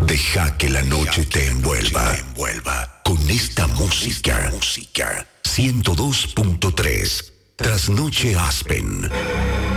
Deja que la noche te envuelva. Con esta música. 102.3. Trasnoche Aspen.